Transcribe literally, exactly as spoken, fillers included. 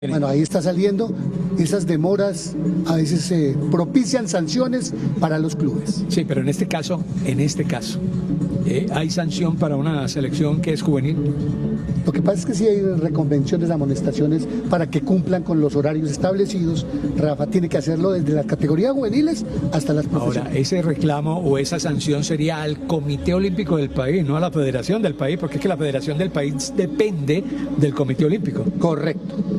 Bueno, ahí está saliendo, esas demoras a veces eh, propician sanciones para los clubes. Sí, pero en este caso, en este caso, eh, ¿hay sanción para una selección que es juvenil? Lo que pasa es que sí hay reconvenciones, amonestaciones para que cumplan con los horarios establecidos. Rafa tiene que hacerlo desde las categorías juveniles hasta las profesionales. Ahora, ese reclamo o esa sanción sería al Comité Olímpico del país, no a la Federación del país, porque es que la Federación del país depende del Comité Olímpico. Correcto.